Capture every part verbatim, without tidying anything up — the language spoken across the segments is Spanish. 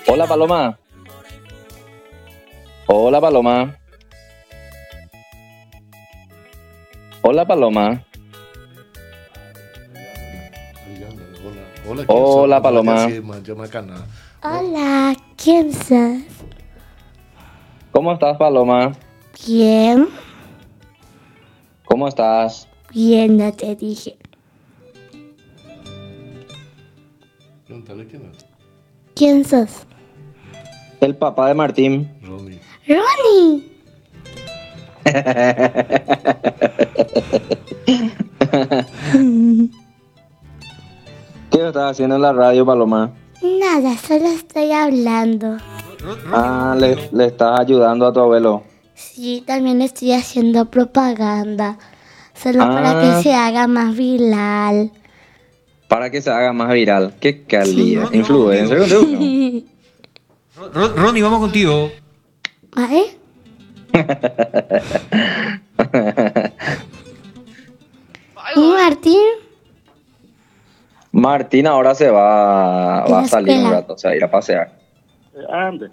Hola, Paloma. Hola, Paloma. Hola, Paloma. Hola, Hola, Paloma. Hola, ¿quién sos? ¿Cómo estás, Paloma? Bien, ¿Cómo estás? bien, no te dije. Pregúntale quién es. ¿Quién sos? El papá de Martín. Ronnie. Ronnie. ¿Qué estás haciendo en la radio, Paloma? Nada, solo estoy hablando. Ah, le, le estás ayudando a tu abuelo. Sí, también estoy haciendo propaganda. Solo para Ah. que se haga más viral. Para que se haga más viral. Qué calidad. Ronnie, Influencer. vamos ¿no? Ro- Ronnie, vamos contigo. ¿Vale? ¿Y Martín? Martín ahora se va, En va la a salir un escuela. rato, o sea, ir a pasear. Ande.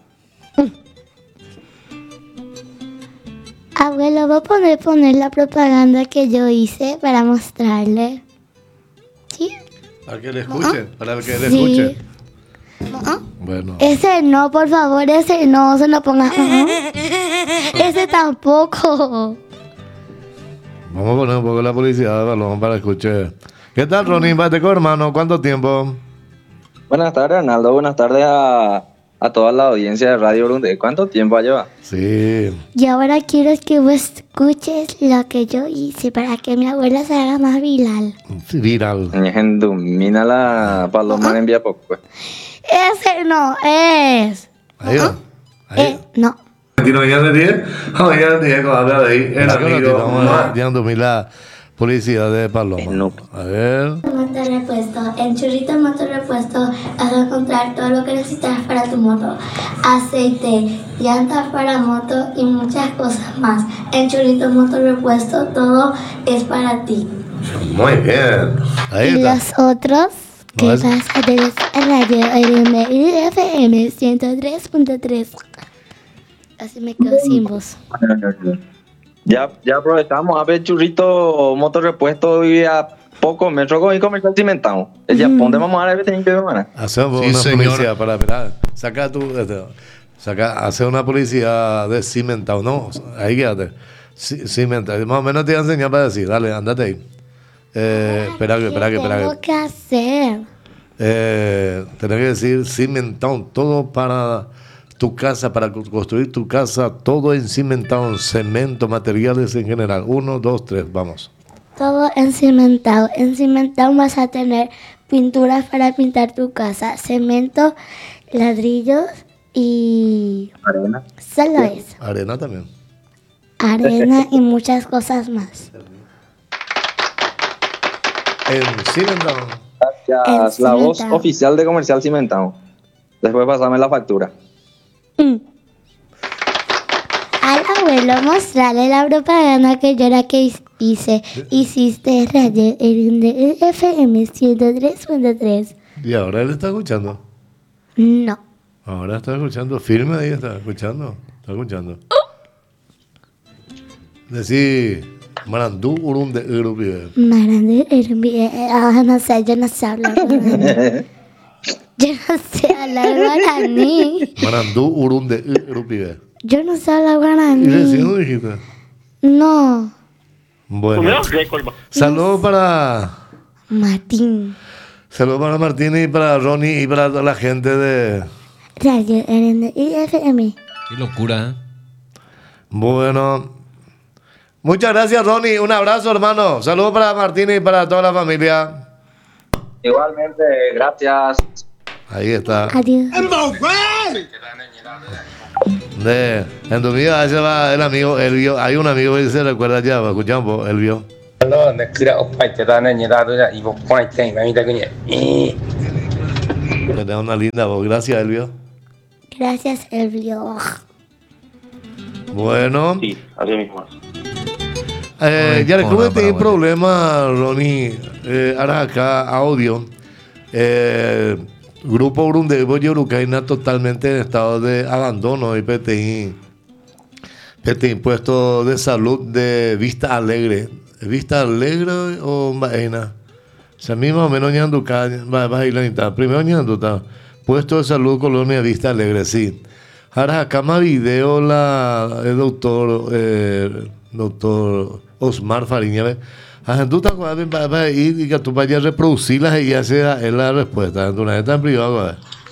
Abuelo, ¿vos podés poner la propaganda que yo hice para mostrarle? ¿Sí? Para que le escuche, para que le Sí. escuche. Bueno, Ese no, por favor, ese no, se lo ponga. Ajá. Ese tampoco. vamos a poner un poco la publicidad de Balón para que escuche. ¿Qué tal, Ronnie? Bateco, hermano, ¿cuánto tiempo? Buenas tardes, Arnaldo. Buenas tardes a, a toda la audiencia de Radio Brunde. ¿Cuánto tiempo lleva? Sí, Y ahora quiero que vos escuches lo que yo hice para que mi abuela se haga más viral. sí, viral. Domina la Paloma en poco. Ese no es. Ahí va. Ahí. Eh, no. Ya dormí la publicidad de Paloma. No. A ver. Motor repuesto. En Churrito Motor Repuesto vas a encontrar todo lo que necesitas para tu moto. Aceite, llantas para moto y muchas cosas más. En Churrito Motor Repuesto todo es para ti. Muy bien. Ahí Y está. los otros que No, es- vas a tener en Radio R F M ciento tres punto tres. Así me quedo sin voz. Ya, ya aprovechamos a ver churrito motor repuesto y a pocos metros con el comercial cimentado. Ya, ¿dónde vamos a ver? Tienen que ver, mana. Hacemos Sí, una señor. publicidad para esperar. Saca tu. este, Saca, hace una publicidad de cimentado. No, ahí quédate. Ci- Cimentado. Más o menos te voy a enseñar para decir. Dale, andate ahí. Eh, espera que, espera que, ¿Qué espera tengo que. que hacer? Eh, tenés que decir cimentado. Todo para tu casa, para co- construir tu casa. Todo en cimentado, cemento, materiales en general. Uno, dos, tres, vamos. Todo encimentado. Encimentado vas a tener pinturas para pintar tu casa, cemento, ladrillos y Arena. solo eso. Arena también. Arena y muchas cosas más. En cimentado. Gracias. El La voz cimentado. oficial de comercial cimentado. Después pasame la factura. Mm. Al abuelo mostrarle la propaganda que yo era que hice. Hiciste Radio R F M ciento tres punto tres. Y ahora él está escuchando. No. Ahora está escuchando, firme ahí, está escuchando, está escuchando. Decí, Marandú Urun de Urupibe. Marande, eh, ah, no sé, yo no sé hablar guaraní. Yo no sé hablar guaraní. Marandú Urun de Urupibe. Yo no sé hablar ¿Y decí, guaraní. no dijiste? No. Bueno, saludos para, Martín. saludos para Martín y para Ronnie y para toda la gente de... Radio R F M. Qué locura, ¿eh? Bueno, muchas gracias Ronnie, un abrazo hermano. Saludos para Martín y para toda la familia. Igualmente, gracias. Ahí está. Adiós. De, en tu vida ese va el amigo Elvio. Hay un amigo que se recuerda ya, escuchamos, Elvio. No, ne kira opai te da ne da do ya ibo point tem na vida que Que tenga una linda voz. Gracias, Elvio. Gracias, Elvio. Bueno, Sí, así mismo. eh, Ay, ya le hola, tuve tener Paraguay. problema, Ronnie. Eh, ahora acá, audio. Eh, Grupo Brundevo Yorucaina totalmente en estado de abandono y P T I. P T I puesto de salud de Vista Alegre. ¿Vista Alegre o Maena? O sea, a mí más o menos ñanduca, va a ir la mitad. Primero ñanduca. Puesto de salud Colonia Vista Alegre, sí. Ahora acá más video la el doctor eh, doctor Osmar Fariña. ¿Ves? Tú te acuerdas, va a ir y que tú vayas a reproducirlas y ya sea es la respuesta. Una vez tan privado,